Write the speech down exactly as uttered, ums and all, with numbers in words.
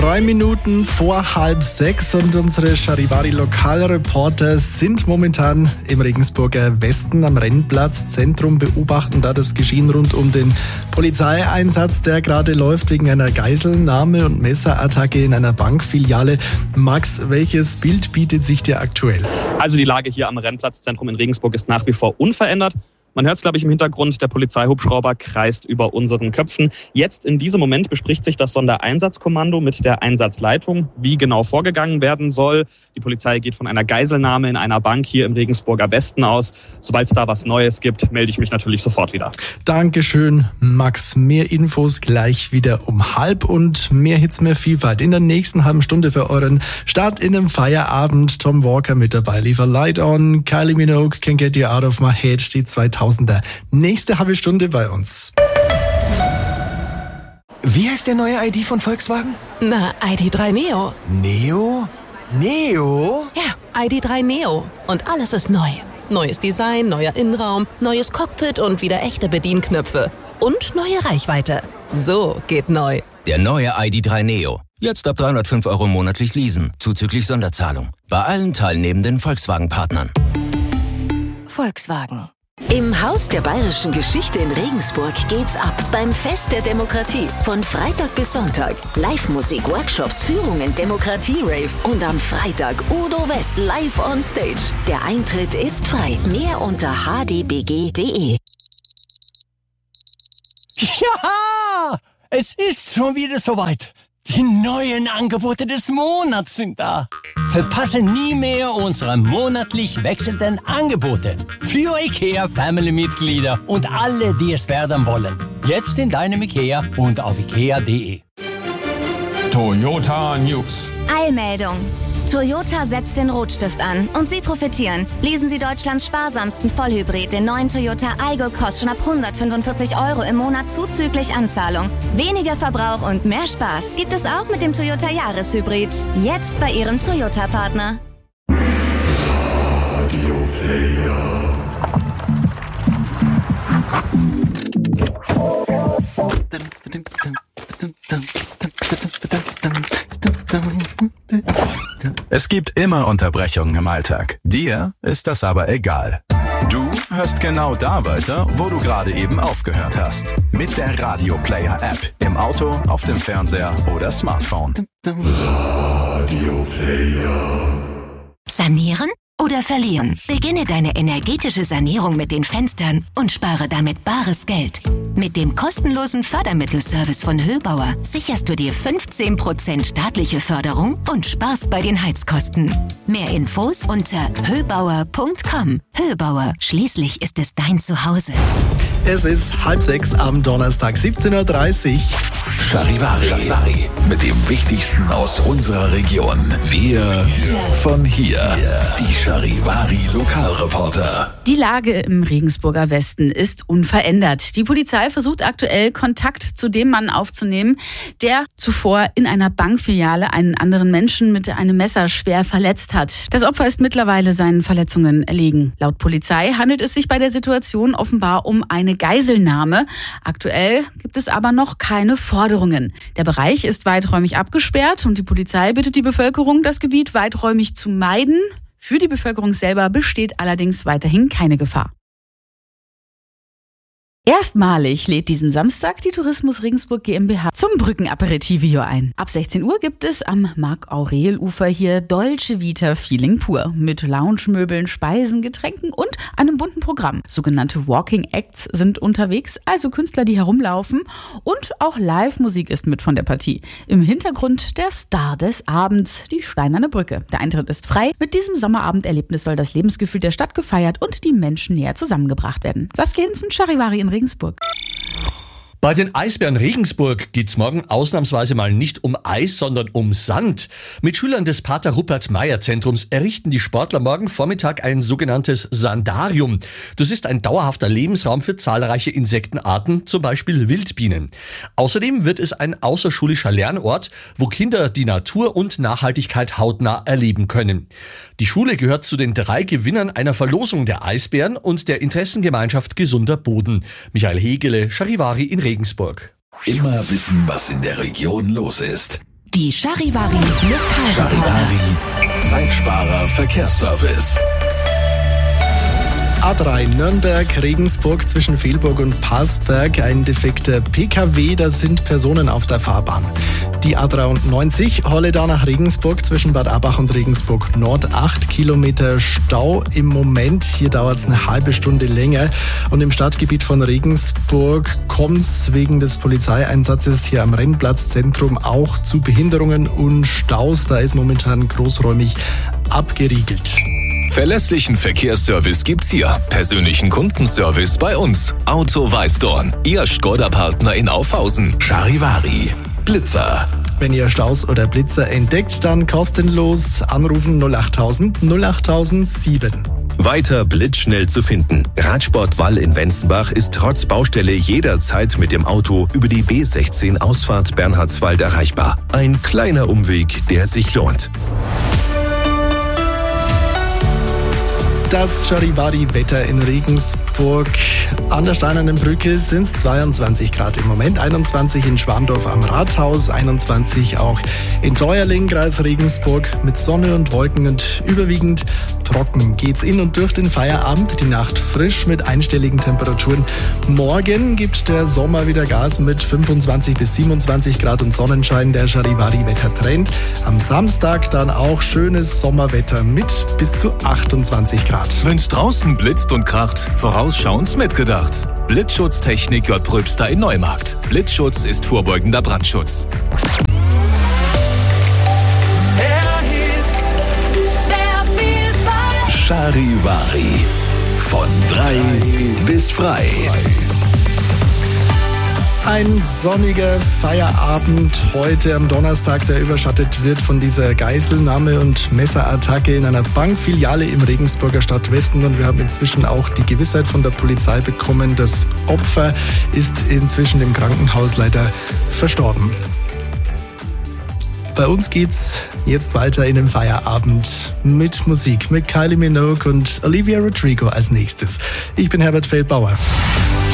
Drei Minuten vor halb sechs und unsere Charivari-Lokalreporter sind momentan im Regensburger Westen am Rennplatzzentrum, beobachten da das Geschehen rund um den Polizeieinsatz, der gerade läuft wegen einer Geiselnahme und Messerattacke in einer Bankfiliale. Max, welches Bild bietet sich dir aktuell? Also die Lage hier am Rennplatzzentrum in Regensburg ist nach wie vor unverändert. Man hört es, glaube ich, im Hintergrund, der Polizeihubschrauber kreist über unseren Köpfen. Jetzt in diesem Moment bespricht sich das Sondereinsatzkommando mit der Einsatzleitung, wie genau vorgegangen werden soll. Die Polizei geht von einer Geiselnahme in einer Bank hier im Regensburger Westen aus. Sobald es da was Neues gibt, melde ich mich natürlich sofort wieder. Dankeschön, Max. Mehr Infos gleich wieder um halb und mehr Hits, mehr Vielfalt. In der nächsten halben Stunde für euren Start in den Feierabend. Tom Walker mit dabei. Liefer Light On, Kylie Minogue, Can't Get You Out of My Head, die zweitausender. Nächste halbe Stunde bei uns. Wie heißt der neue I D von Volkswagen? Na, I D drei Neo. Neo? Neo? Ja, I D drei Neo. Und alles ist neu. Neues Design, neuer Innenraum, neues Cockpit und wieder echte Bedienknöpfe. Und neue Reichweite. So geht neu. Der neue I D drei Neo. Jetzt ab dreihundertfünf Euro monatlich leasen, zuzüglich Sonderzahlung. Bei allen teilnehmenden Volkswagen-Partnern. Volkswagen. Im Haus der Bayerischen Geschichte in Regensburg geht's ab beim Fest der Demokratie. Von Freitag bis Sonntag. Live-Musik, Workshops, Führungen, Demokratie-Rave und am Freitag Udo West live on stage. Der Eintritt ist frei. Mehr unter h d b g punkt d e. Ja, es ist schon wieder soweit. Die neuen Angebote des Monats sind da. Verpasse nie mehr unsere monatlich wechselnden Angebote für IKEA-Family-Mitglieder und alle, die es werden wollen. Jetzt in deinem IKEA und auf ikea punkt d e. Toyota News. Eilmeldung. Toyota setzt den Rotstift an und Sie profitieren. Lesen Sie Deutschlands sparsamsten Vollhybrid, den neuen Toyota Aygo, kostet schon ab hundertfünfundvierzig Euro im Monat zuzüglich Anzahlung. Weniger Verbrauch und mehr Spaß gibt es auch mit dem Toyota Jahreshybrid. Jetzt bei Ihrem Toyota-Partner. Radio Player. Es gibt immer Unterbrechungen im Alltag. Dir ist das aber egal. Du hörst genau da weiter, wo du gerade eben aufgehört hast. Mit der Radio Player App. Im Auto, auf dem Fernseher oder Smartphone. Radio Player. Sanieren oder verlieren? Beginne deine energetische Sanierung mit den Fenstern und spare damit bares Geld. Mit dem kostenlosen Fördermittelservice von Höbauer sicherst du dir fünfzehn Prozent staatliche Förderung und sparst bei den Heizkosten. Mehr Infos unter höbauer punkt com. Höbauer, schließlich ist es dein Zuhause. Es ist halb sechs am Donnerstag, siebzehn Uhr dreißig. Charivari. Charivari. Mit dem Wichtigsten aus unserer Region. Wir von hier. Die Charivari-Lokalreporter. Die Lage im Regensburger Westen ist unverändert. Die Polizei versucht aktuell, Kontakt zu dem Mann aufzunehmen, der zuvor in einer Bankfiliale einen anderen Menschen mit einem Messer schwer verletzt hat. Das Opfer ist mittlerweile seinen Verletzungen erlegen. Laut Polizei handelt es sich bei der Situation offenbar um eine Geiselnahme. Aktuell gibt es aber noch keine Forderungen. Der Bereich ist weiträumig abgesperrt und die Polizei bittet die Bevölkerung, das Gebiet weiträumig zu meiden. Für die Bevölkerung selber besteht allerdings weiterhin keine Gefahr. Erstmalig lädt diesen Samstag die Tourismus Regensburg GmbH zum Brückenaperitivio ein. Ab sechzehn Uhr gibt es am Marc-Aurel-Ufer hier Dolce Vita Feeling pur. Mit Lounge-Möbeln, Speisen, Getränken und einem bunten Programm. Sogenannte Walking Acts sind unterwegs, also Künstler, die herumlaufen. Und auch Live-Musik ist mit von der Partie. Im Hintergrund der Star des Abends, die Steinerne Brücke. Der Eintritt ist frei. Mit diesem Sommerabenderlebnis soll das Lebensgefühl der Stadt gefeiert und die Menschen näher zusammengebracht werden. Saskia Hinzen, Charivari in Regensburg. Bei den Eisbären Regensburg geht's morgen ausnahmsweise mal nicht um Eis, sondern um Sand. Mit Schülern des Pater Rupert Meyer Zentrums errichten die Sportler morgen Vormittag ein sogenanntes Sandarium. Das ist ein dauerhafter Lebensraum für zahlreiche Insektenarten, zum Beispiel Wildbienen. Außerdem wird es ein außerschulischer Lernort, wo Kinder die Natur und Nachhaltigkeit hautnah erleben können. Die Schule gehört zu den drei Gewinnern einer Verlosung der Eisbären und der Interessengemeinschaft Gesunder Boden. Michael Hegele, Charivari in Regensburg. Immer wissen, was in der Region los ist. Die Charivari Lokalreporter. Charivari Zeitsparer Verkehrsservice. A drei Nürnberg, Regensburg zwischen Velburg und Parsberg. Ein defekter P K W, da sind Personen auf der Fahrbahn. Die A dreiundneunzig, Holledau nach Regensburg zwischen Bad Abbach und Regensburg Nord. Acht Kilometer Stau im Moment. Hier dauert es eine halbe Stunde länger. Und im Stadtgebiet von Regensburg kommt es wegen des Polizeieinsatzes hier am Rennplatzzentrum auch zu Behinderungen und Staus. Da ist momentan großräumig abgeriegelt. Verlässlichen Verkehrsservice gibt's hier. Persönlichen Kundenservice bei uns. Auto Weißdorn. Ihr Skoda-Partner in Aufhausen. Charivari Blitzer. Wenn ihr Staus oder Blitzer entdeckt, dann kostenlos anrufen null achttausend null achttausend sieben. Weiter blitzschnell zu finden. Radsport Wall in Wenzenbach ist trotz Baustelle jederzeit mit dem Auto über die B sechzehn Ausfahrt Bernhardswald erreichbar. Ein kleiner Umweg, der sich lohnt. Das Charivari-Wetter in Regensburg. An der Steinernen Brücke sind es zweiundzwanzig Grad im Moment, einundzwanzig in Schwandorf am Rathaus, einundzwanzig auch in Teuerling, Kreis Regensburg, mit Sonne und Wolken und überwiegend trocken. Geht's in und durch den Feierabend, die Nacht frisch mit einstelligen Temperaturen. Morgen gibt der Sommer wieder Gas mit fünfundzwanzig bis siebenundzwanzig Grad und Sonnenschein, der Charivari-Wettertrend. Am Samstag dann auch schönes Sommerwetter mit bis zu achtundzwanzig Grad. Wenn's draußen blitzt und kracht, vorausschauend mitgedacht. Blitzschutztechnik J. Pröbster in Neumarkt. Blitzschutz ist vorbeugender Brandschutz. Charivari. Von drei bis frei. Ein sonniger Feierabend heute am Donnerstag, der überschattet wird von dieser Geiselnahme und Messerattacke in einer Bankfiliale im Regensburger Stadtwesten. Und wir haben inzwischen auch die Gewissheit von der Polizei bekommen, das Opfer ist inzwischen im Krankenhaus leider verstorben. Bei uns geht's jetzt weiter in den Feierabend mit Musik, mit Kylie Minogue und Olivia Rodrigo als nächstes. Ich bin Herbert Feldbauer.